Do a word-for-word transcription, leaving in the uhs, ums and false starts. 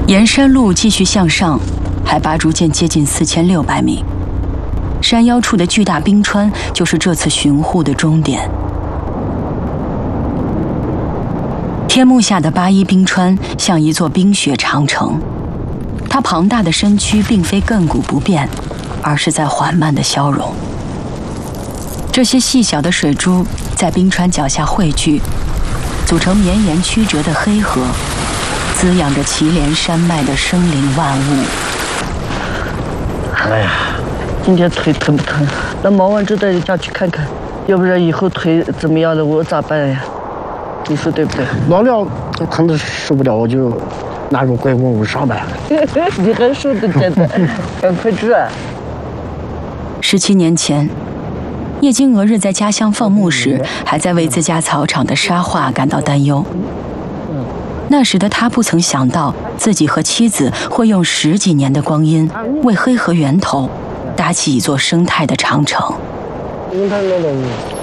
沿山路继续向上，海拔逐渐接近四千六百米。山腰处的巨大冰川就是这次巡护的终点。天幕下的八一冰川像一座冰雪长城，它庞大的身躯并非亘古不变，而是在缓慢地消融。这些细小的水珠在冰川脚下汇聚，组成绵延曲折的黑河，滋养着祁连山脉的生灵万物。 哎呀，今天腿疼不疼？那忙完这带家去看看，要不然以后腿怎么样了，我咋办呀？你说对不对？ 老了疼的受不了，我就拿个拐棍我上班。 你还说得真的，赶快转。 十七年前，叶金娥日在家乡放牧时，还在为自家草场的沙化感到担忧。那时的他不曾想到，自己和妻子会用十几年的光阴，为黑河源头搭起一座生态的长城。 你看那个。